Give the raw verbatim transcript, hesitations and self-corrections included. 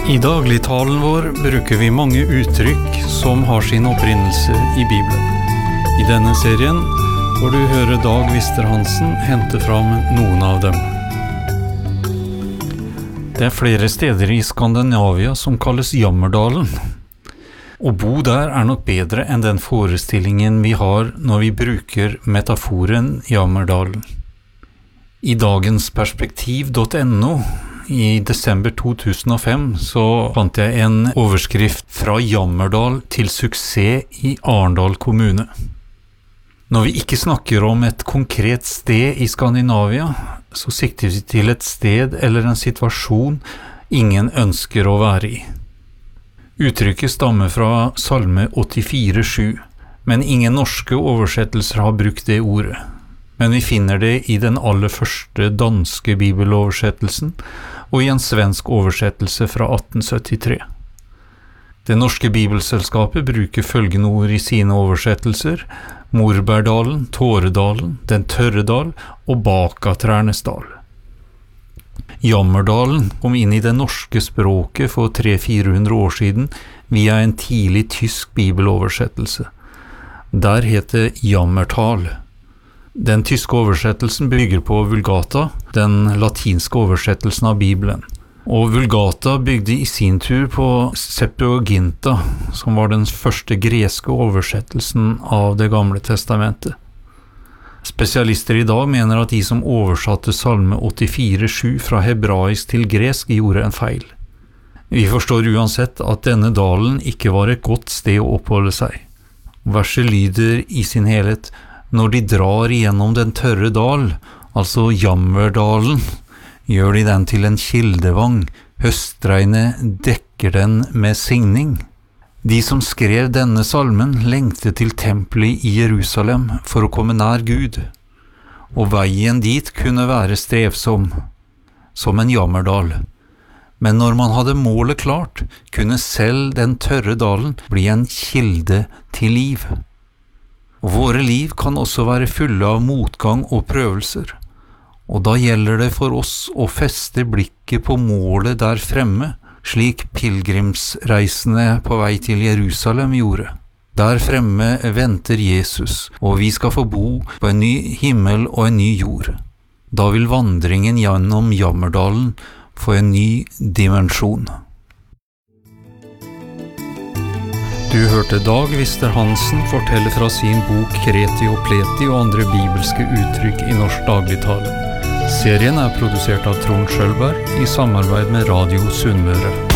I dagligtalen vår bruker vi mange uttrykk som har sin opprinnelse i Bibelen. I denne serien får du høre Dag Vister-Hansen hente fram noen av dem. Det er flere steder i Skandinavia som kalles Jammerdalen. Å bo der er nok bedre enn den forestillingen vi har når vi bruker metaforen Jammerdalen. I dagens perspektiv punktum no i desember to tusen og fem så fant jeg en overskrift fra Jammerdal til suksess i Arendal kommune. Når vi ikke snakker om et konkret sted i Skandinavia, så sikter vi til et sted eller en situasjon ingen ønsker å være i. Uttrykket stammer fra Salme åttifire sju, men ingen norske oversettelser har brukt det ordet. Men vi finner det i den aller første danske bibeloversettelsen og i en svensk oversettelse fra atten syttitre. Det norske bibelselskapet bruker følgende ord i sine oversettelser: Morbærdalen, Tåredalen, Den tørre dal og Bakatrærnes dal. Jammerdalen kom inn i det norske språket for tre til fire hundre år siden via en tidlig tysk bibeloversettelse. Der het det Jammertal. Den tyske oversettelsen bygger på Vulgata, den latinske oversettelsen av Bibelen. Og Vulgata bygde i sin tur på Septuaginta, som var den første greske oversettelsen av det gamle testamentet. Spesialister i dag mener at de som oversatte Salme åttifire sju fra hebraisk til gresk gjorde en feil. Vi forstår uansett at denne dalen ikke var et godt sted å oppholde seg. Verset lyder i sin helhet: Når de drar igjennom den tørre dal, altså Jammerdalen, gjør de den til en kildevang, høstregnet dekker den med signing. De som skrev denne salmen lengtet til tempelet i Jerusalem for å komme nær Gud, og veien dit kunne være strevsom, som en jammerdal. Men når man hadde målet klart, kunne selv den tørre dalen bli en kilde til liv. Våre liv kan også være fulle av motgang og prøvelser, og da gjelder det for oss å feste blikket på målet der fremme, slik pilgrimsreisende på vei til Jerusalem gjorde. Der fremme venter Jesus, og vi skal få bo på en ny himmel og en ny jord. Da vil vandringen gjennom Jammerdalen få en ny dimensjon. Du hørte Dag Vister-Hansen fortelle fra sin bok Kreti og Pleti og andre bibelske uttrykk i norsk dagligtale. Serien er produsert av Trond Schølberg i samarbeid med Radio Sunnmøre.